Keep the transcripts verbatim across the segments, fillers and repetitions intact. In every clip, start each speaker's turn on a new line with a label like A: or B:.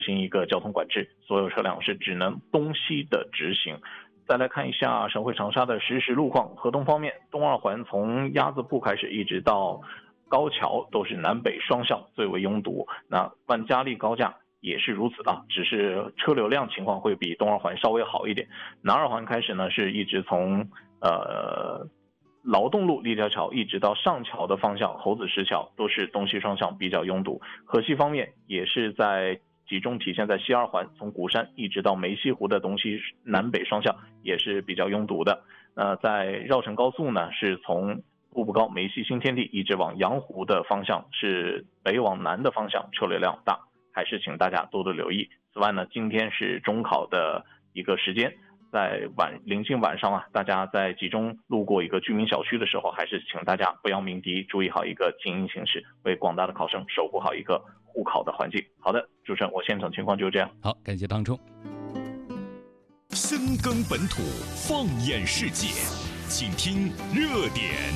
A: 行一个交通管制，所有车辆是只能东西的直行。再来看一下省会长沙的实时路况。河东方面，东二环从鸭子铺开始一直到高桥都是南北双向最为拥堵，那万嘉利高架也是如此啊，只是车流量情况会比东二环稍微好一点。南二环开始呢，是一直从呃劳动路立交桥一直到上桥的方向，猴子石桥都是东西双向比较拥堵。河西方面也是在集中体现在西二环，从鼓山一直到梅溪湖的东西南北双向也是比较拥堵的。那在绕城高速呢，是从步步高梅溪新天地一直往阳湖的方向，是北往南的方向，车流量大，还是请大家多多留意。此外呢，今天是中考的一个时间，在晚临近晚上啊，大家在集中路过一个居民小区的时候，还是请大家不要鸣笛，注意好一个静音行驶，为广大的考生守护好一个护考的环境。好的，主持人，我现场情况就是这样。
B: 好，感谢当冲。
C: 深耕本土，放眼世界，请听热点。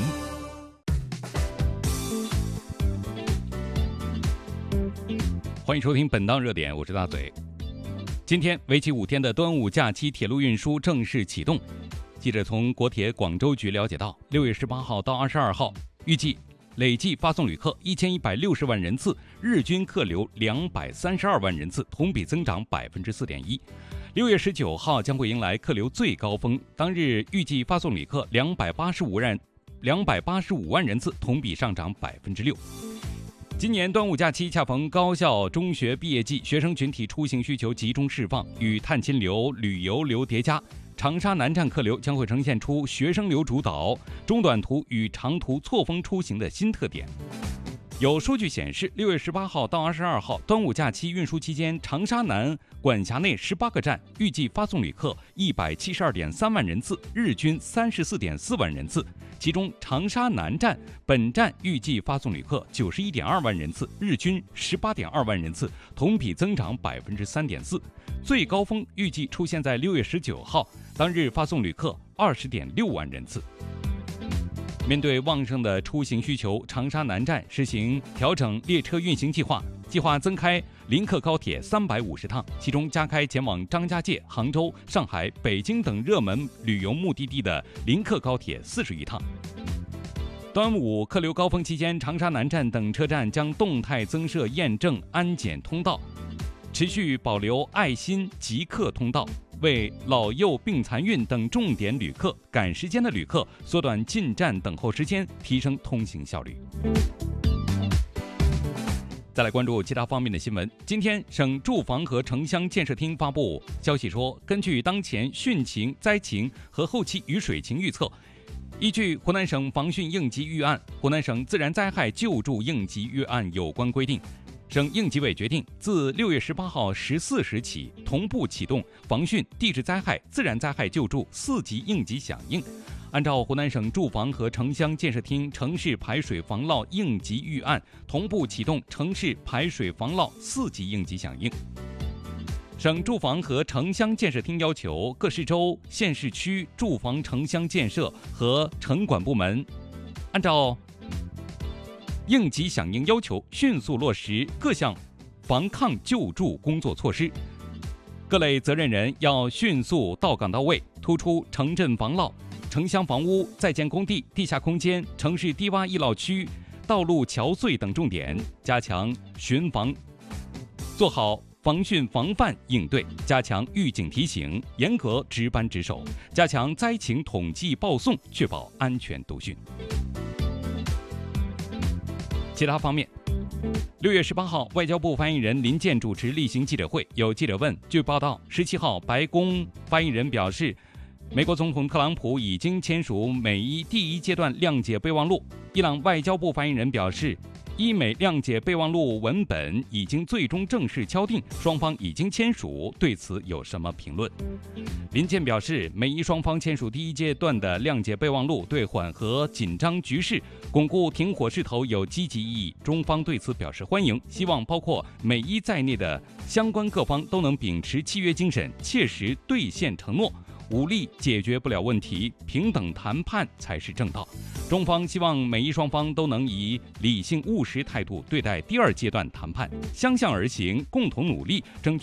B: 欢迎收听本档热点，我是大嘴。今天为期五天的端午假期铁路运输正式启动。记者从国铁广州局了解到，六月十八号到二十二号，预计累计发送旅客一千一百六十万人次，日均客流两百三十二万人次，同比增长百分之四点一。六月十九号将会迎来客流最高峰，当日预计发送旅客两百八十五万两百八十五万人次，同比上涨百分之六。今年端午假期恰逢高校中学毕业季，学生群体出行需求集中释放，与探亲流、旅游流叠加，长沙南站客流将会呈现出学生流主导、中短途与长途错峰出行的新特点。有数据显示，六月十八号到二十二号端午假期运输期间，长沙南管辖内十八个站预计发送旅客一百七十二点三万人次，日均三十四点四万人次。其中长沙南站本站预计发送旅客九十一点二万人次，日均十八点二万人次，同比增长百分之三点四。最高峰预计出现在六月十九号，当日发送旅客二十点六万人次。面对旺盛的出行需求，长沙南站实行调整列车运行计划，计划增开临客高铁三百五十趟，其中加开前往张家界、杭州、上海、北京等热门旅游目的地的临客高铁四十余趟。端午客流高峰期间，长沙南站等车站将动态增设验证安检通道，持续保留爱心即客通道，为老幼病残孕等重点旅客、赶时间的旅客缩短进站等候时间，提升通行效率。再来关注其他方面的新闻。今天，省住房和城乡建设厅发布消息说，根据当前汛情、灾情和后期雨水情预测，依据湖南省防汛应急预案、湖南省自然灾害救助应急预案有关规定，省应急委决定，自六月十八号十四时起，同步启动防汛、地质灾害、自然灾害救助四级应急响应。按照湖南省住房和城乡建设厅城市排水防涝应急预案，同步启动城市排水防涝四级应急响应。省住房和城乡建设厅要求各市州、县市区住房城乡建设和城管部门，按照应急响应要求，迅速落实各项防抗救助工作措施。各类责任人要迅速到岗到位，突出城镇防涝、城乡房屋、在建工地、地下空间、城市低洼易涝区、道路桥隧等重点，加强巡防，做好防汛防范应对，加强预警提醒，严格值班值守，加强灾情统计报送，确保安全度汛。其他方面，六月十八号，外交部发言人林健主持例行记者会，有记者问，据报道，十七号白宫发言人表示，美国总统特朗普已经签署美伊第一阶段谅解备忘录。伊朗外交部发言人表示，伊美谅解备忘录文本已经最终正式敲定，双方已经签署，对此有什么评论？林健表示，美伊双方签署第一阶段的谅解备忘录，对缓和紧张局势、巩固停火势头有积极意义，中方对此表示欢迎，希望包括美伊在内的相关各方都能秉持契约精神，切实兑现承诺， 武力解决不了问题，平等谈判才是正道。中方希望美伊双方都能以理性务实态度对待第二阶段谈判，相向而行，共同努力，争取